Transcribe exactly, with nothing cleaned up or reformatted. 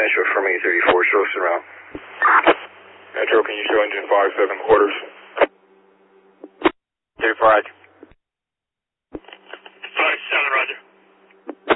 Metro from eight thirty-four, show us around. Metro, can you show engine five seven quarters? thirty-four, Roger.